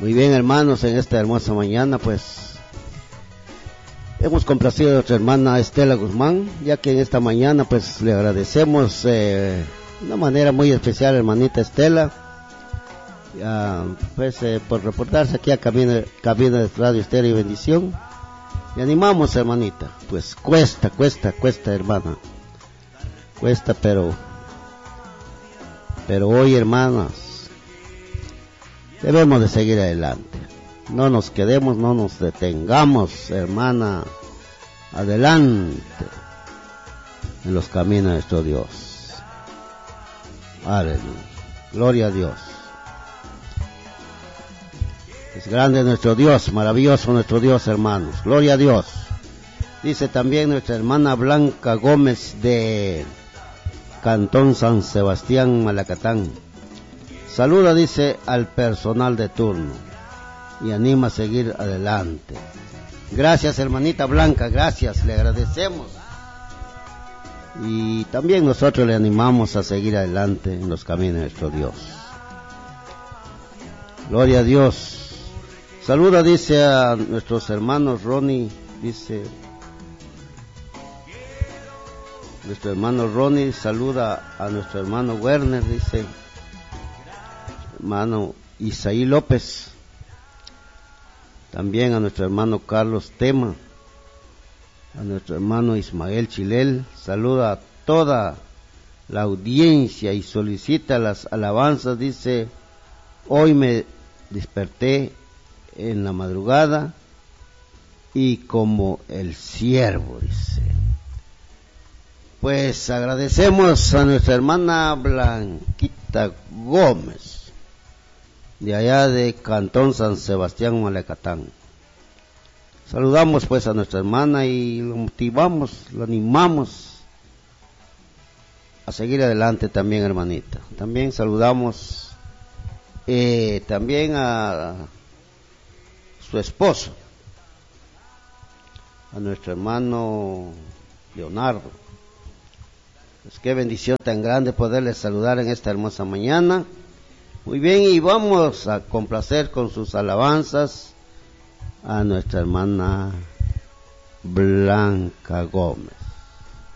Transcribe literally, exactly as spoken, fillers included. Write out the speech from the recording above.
Muy bien, hermanos, en esta hermosa mañana pues hemos complacido a nuestra hermana Estela Guzmán, ya que en esta mañana pues le agradecemos eh, de una manera muy especial, hermanita Estela, ya, pues eh, por reportarse aquí a Cabina, Cabina de Radio Estéreo y Bendición. Le animamos, hermanita, pues cuesta, cuesta, cuesta, hermana, cuesta, pero, pero hoy, hermanas, debemos de seguir adelante. No nos quedemos, no nos detengamos, hermana. Adelante en los caminos de nuestro Dios. Aleluya. Gloria a Dios. Es grande nuestro Dios, maravilloso nuestro Dios, hermanos. Gloria a Dios. Dice también nuestra hermana Blanca Gómez de Cantón San Sebastián, Malacatán. Saluda, dice, al personal de turno y anima a seguir adelante. Gracias, hermanita Blanca, gracias, le agradecemos. Y también nosotros le animamos a seguir adelante en los caminos de nuestro Dios. Gloria a Dios. Saluda, dice, a nuestros hermanos Ronnie, dice, nuestro hermano Ronnie saluda a nuestro hermano Werner, dice, hermano Isaí López, también a nuestro hermano Carlos Tema, a nuestro hermano Ismael Chilel. Saluda a toda la audiencia y solicita las alabanzas. Dice, hoy me desperté en la madrugada y como el siervo, dice. Pues agradecemos a nuestra hermana Blanquita Gómez, de allá de Cantón San Sebastián, Malacatán. Saludamos pues a nuestra hermana y lo motivamos, lo animamos a seguir adelante también, hermanita. También saludamos eh, también a su esposo, a nuestro hermano Leonardo. Pues qué bendición tan grande poderles saludar en esta hermosa mañana. Muy bien, y vamos a complacer con sus alabanzas a nuestra hermana Blanca Gómez.